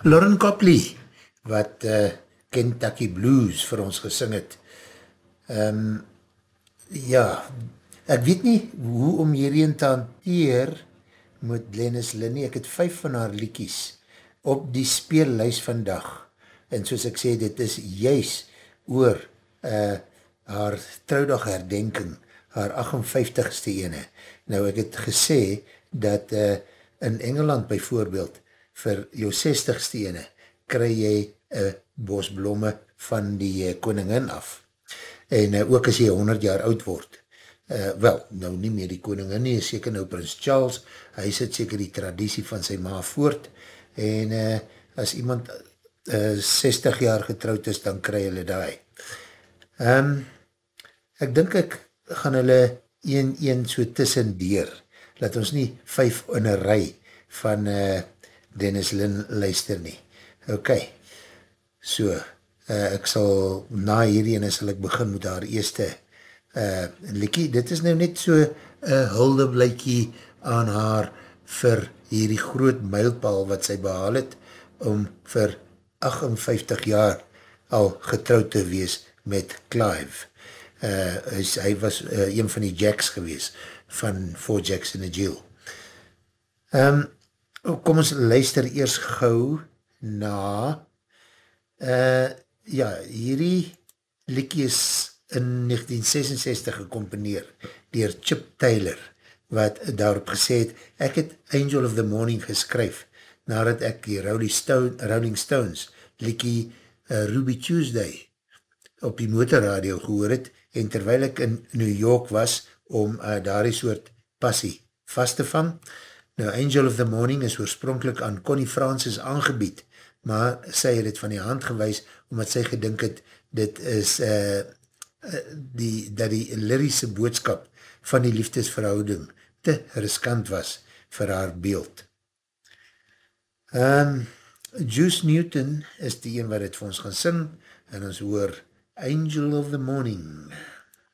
Lauren Copley, wat Kentucky Blues vir ons gesing het. Ja, ek weet nie hoe om hierheen te hanteer met Glennis Linney. Ek het 5 van haar liedjies op die speellys vandag. En soos ek sê, dit is juis oor haar troudag herdenking, haar 58ste ene. Nou, ek het gesê dat in Engeland byvoorbeeld vir jou 60ste ene kry jy bos blomme van die koningin af. En ook as jy 100 jaar oud word. Wel, nou nie meer die koningin nie, is seker nou Prins Charles, hy sit seker die traditie van sy ma voort, en as iemand 60 jaar getrouwd is, dan kry hulle daai. Ek dink ek gaan hulle een so tussendeer, laat ons nie 5 in 'n ry van Dennis Lynn luister nie. Ok, so, ek sal na hierdie ene sal ek begin met haar eerste liedjie. Dit is nou net so huldeblykie aan haar vir hierdie groot mylpaal wat sy behaal het om vir 58 jaar al getrouwd te wees met Clive. Hy was een van die Jacks gewees van Four Jacks in a Jill. Kom ons luister eers gauw na ja, hierdie liedjie is in 1966 gecomponeer deur Chip Taylor, wat daarop gesê het, ek het Angel of the Morning geskryf, nadat ek die Rolling Stones liedjie Ruby Tuesday op die motorradio gehoor het, en terwyl ek in New York was, om daardie soort passie vast te vang. Nou, Angel of the Morning is oorspronkelijk aan Connie Francis aangebied, maar sy het het van die hand gewys, omdat sy gedink het, dit is dat die lyrische boodskap van die liefdesverhouding te riskant was vir haar beeld. Juice Newton is die een wat het vir ons gaan sing, en ons hoor Angel of the Morning.